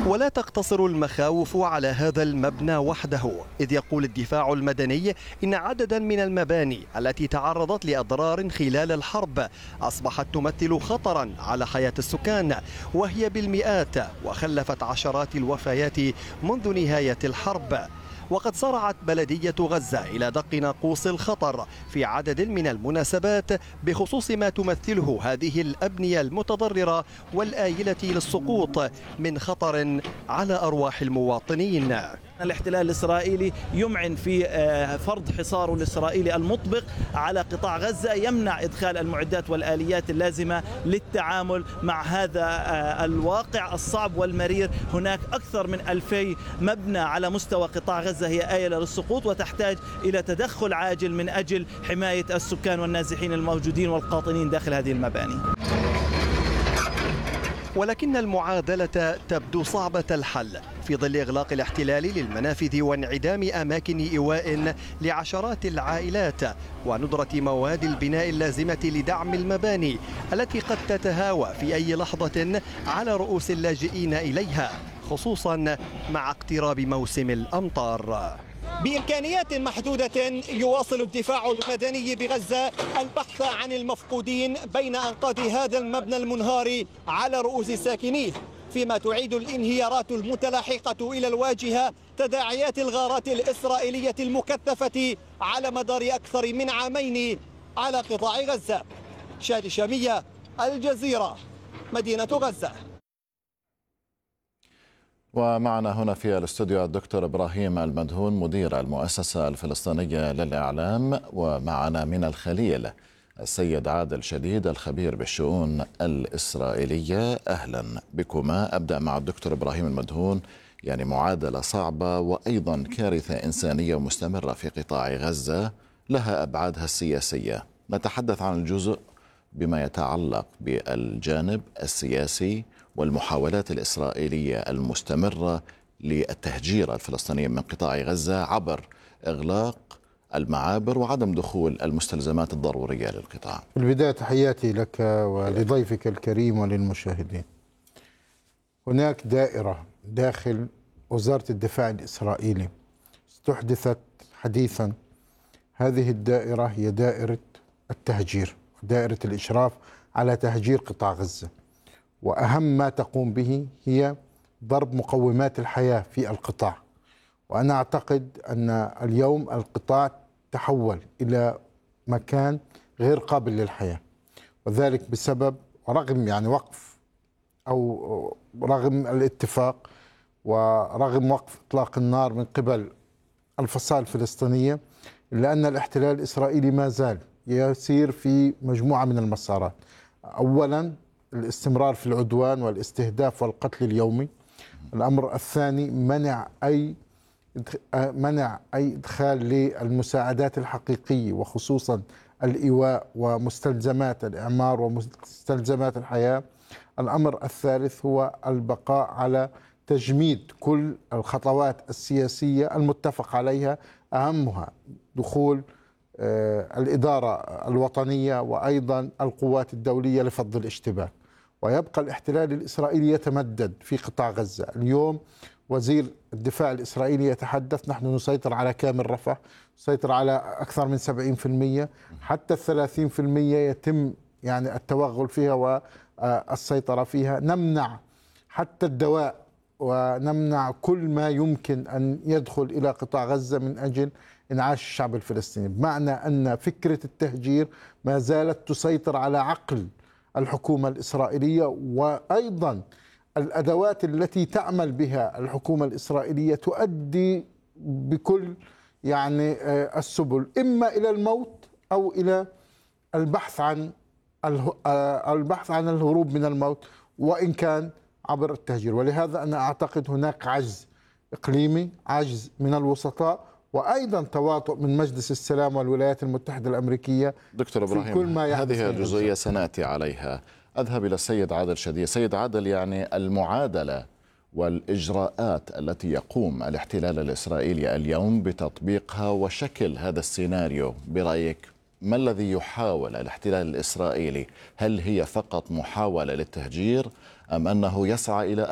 ولا تقتصر المخاوف على هذا المبنى وحده، إذ يقول الدفاع المدني إن عددا من المباني التي تعرضت لأضرار خلال الحرب أصبحت تمثل خطرا على حياة السكان، وهي بالمئات، وخلفت عشرات الوفيات منذ نهاية الحرب. وقد صرعت بلدية غزة إلى دق ناقوس الخطر في عدد من المناسبات بخصوص ما تمثله هذه الأبنية المتضررة والآيلة للسقوط من خطر على أرواح المواطنين. الاحتلال الإسرائيلي يمعن في فرض حصاره الإسرائيلي المطبق على قطاع غزة، يمنع إدخال المعدات والآليات اللازمة للتعامل مع هذا الواقع الصعب والمرير. هناك أكثر من 2000 مبنى على مستوى قطاع غزة هي آيلة للسقوط، وتحتاج إلى تدخل عاجل من أجل حماية السكان والنازحين الموجودين والقاطنين داخل هذه المباني. ولكن المعادلة تبدو صعبة الحل في ظل إغلاق الاحتلال للمنافذ وانعدام أماكن إيواء لعشرات العائلات وندرة مواد البناء اللازمة لدعم المباني التي قد تتهاوى في أي لحظة على رؤوس اللاجئين إليها، خصوصا مع اقتراب موسم الأمطار. بإمكانيات محدودة يواصل الدفاع المدني بغزة البحث عن المفقودين بين أنقاض هذا المبنى المنهار على رؤوس الساكنين، فيما تعيد الانهيارات المتلاحقة إلى الواجهة تداعيات الغارات الإسرائيلية المكثفة على مدار أكثر من عامين على قطاع غزة. شادي شامية، الجزيرة، مدينة غزة. ومعنا هنا في الاستوديو الدكتور إبراهيم المدهون مدير المؤسسة الفلسطينية للإعلام، ومعنا من الخليل السيد عادل شديد الخبير بالشؤون الإسرائيلية. أهلا بكما. أبدأ مع الدكتور إبراهيم المدهون. يعني معادلة صعبة وأيضا كارثة إنسانية مستمرة في قطاع غزة لها أبعادها السياسية. نتحدث عن الجزء بما يتعلق بالجانب السياسي والمحاولات الإسرائيلية المستمرة للتهجير الفلسطيني من قطاع غزة عبر إغلاق المعابر وعدم دخول المستلزمات الضرورية للقطاع. في البداية تحياتي لك ولضيفك الكريم وللمشاهدين. هناك دائرة داخل وزارة الدفاع الإسرائيلي استحدثت حديثا. هذه الدائرة هي دائرة التهجير، دائرة الإشراف على تهجير قطاع غزة، وأهم ما تقوم به هي ضرب مقومات الحياة في القطاع. وأنا أعتقد أن اليوم القطاع تحول إلى مكان غير قابل للحياة، وذلك بسبب ورغم وقف أو رغم الاتفاق ورغم وقف إطلاق النار من قبل الفصائل الفلسطينية، إلا أن الاحتلال الإسرائيلي ما زال يسير في مجموعة من المسارات. أولا الاستمرار في العدوان والاستهداف والقتل اليومي. الأمر الثاني منع أي إدخال للمساعدات الحقيقية وخصوصا الإيواء ومستلزمات الإعمار ومستلزمات الحياة. الأمر الثالث هو البقاء على تجميد كل الخطوات السياسية المتفق عليها، أهمها دخول الإدارة الوطنية وأيضا القوات الدولية لفض الاشتباك. ويبقى الاحتلال الإسرائيلي يتمدد في قطاع غزة. اليوم وزير الدفاع الإسرائيلي يتحدث نحن نسيطر على كامل رفح، نسيطر على أكثر من 70%، حتى 30% يتم التوغل فيها والسيطرة فيها. نمنع حتى الدواء ونمنع كل ما يمكن أن يدخل إلى قطاع غزة من أجل إنعاش الشعب الفلسطيني، بمعنى أن فكرة التهجير ما زالت تسيطر على عقل الحكومة الإسرائيلية. وأيضا الأدوات التي تعمل بها الحكومة الإسرائيلية تؤدي بكل السبل إما إلى الموت أو إلى البحث عن الهروب من الموت، وإن كان عبر التهجير. ولهذا أنا أعتقد هناك عجز إقليمي، عجز من الوسطاء، وأيضا تواطؤ من مجلس السلام والولايات المتحدة الأمريكية. دكتور إبراهيم، هذه الجزئية سنأتي عليها. أذهب إلى السيد عادل شديد. سيد عادل، المعادلة والإجراءات التي يقوم الاحتلال الإسرائيلي اليوم بتطبيقها وشكل هذا السيناريو، برأيك ما الذي يحاول الاحتلال الإسرائيلي؟ هل هي فقط محاولة للتهجير أم أنه يسعى إلى